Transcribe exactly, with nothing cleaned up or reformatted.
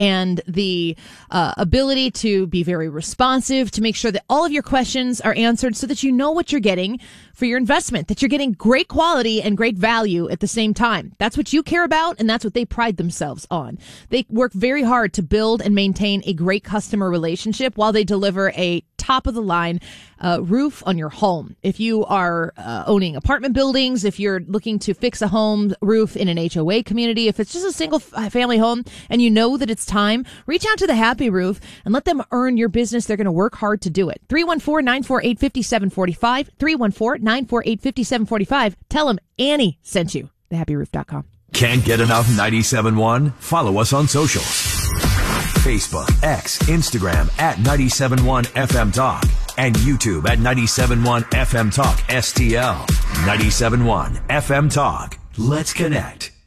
and the uh, ability to be very responsive, to make sure that all of your questions are answered so that you know what you're getting for your investment, that you're getting great quality and great value at the same time. That's what you care about, and that's what they pride themselves on. They work very hard to build and maintain a great customer relationship while they deliver a top-of-the-line uh, roof on your home. If you are uh, owning apartment buildings, if you're looking to fix a home roof in an H O A community, if it's just a single-family home and you know that it's time, reach out to the Happy Roof and let them earn your business. They're going to work hard to do it. three one four, nine four eight, five seven four five, three one four, nine four eight, five seven four five. Tell them Annie sent you. the happy roof dot com. Can't get enough ninety-seven point one? Follow us on socials. Facebook, X, Instagram at ninety-seven point one F M Talk, and YouTube at ninety-seven point one F M Talk S T L. ninety-seven point one F M Talk. Let's connect.